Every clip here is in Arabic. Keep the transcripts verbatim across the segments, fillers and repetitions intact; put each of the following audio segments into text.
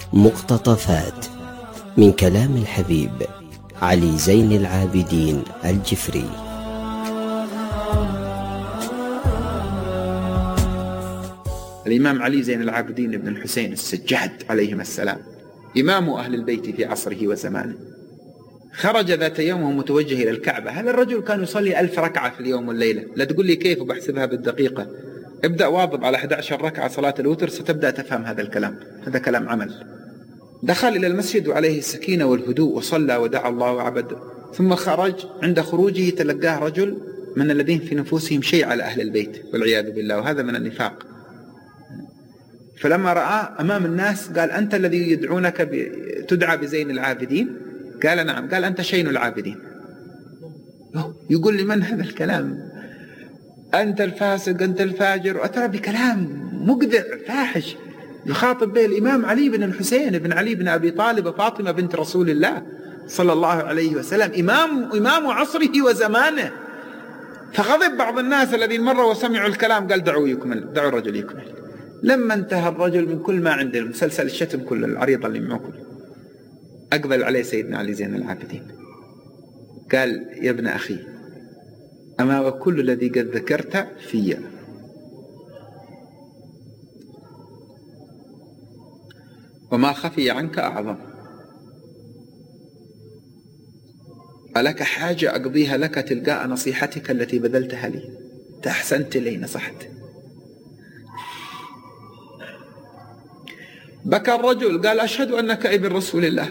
مقتطفات من كلام الحبيب علي زين العابدين الجفري. الإمام علي زين العابدين بن الحسين السجاد عليهما السلام إمام أهل البيت في عصره وزمانه، خرج ذات يوم وهو متوجه إلى الكعبة. هذا الرجل كان يصلي ألف ركعة في اليوم والليلة، لا تقول لي كيف وبحسبها بالدقيقة. ابدأ واظب على أحد عشر ركعة صلاة الوتر ستبدأ تفهم هذا الكلام، هذا كلام عمل. دخل إلى المسجد وعليه السكينة والهدوء وصلى ودعا الله وعبد، ثم خرج. عند خروجه تلقاه رجل من الذين في نفوسهم شيء على أهل البيت والعياذ بالله، وهذا من النفاق. فلما رآه أمام الناس قال: أنت الذي يدعونك ب... تدعى بزين العابدين؟ قال: نعم. قال: أنت شين العابدين. يقول لمن هذا الكلام؟ أنت الفاسق، أنت الفاجر، وأترى بكلام مقذع فاحش يخاطب به الإمام علي بن الحسين بن علي بن أبي طالب وفاطمة بنت رسول الله صلى الله عليه وسلم، إمام إمام عصره وزمانه. فغضب بعض الناس الذين مروا وسمعوا الكلام، قال: دعوا يكمل، دعوا الرجل يكمل. لما انتهى الرجل من كل ما عنده، مسلسل الشتم كله، العريضة اللي معه كله، أقبل عليه سيدنا علي زين العابدين قال: يا ابن أخي، أما وكل الذي قد ذكرت في وما خفي عنك أعظم، ألك حاجة أقضيها لك تلقاء نصيحتك التي بذلتها لي؟ تحسنت لي، نصحت. بكى الرجل قال: أشهد أنك ابن رسول الله.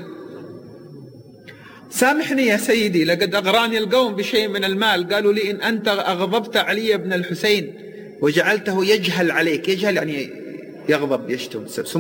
سامحني يا سيدي، لقد أغراني القوم بشيء من المال، قالوا لي: إن أنت أغضبت علي بن الحسين وجعلته يجهل عليك، يجهل يعني يغضب يشتم،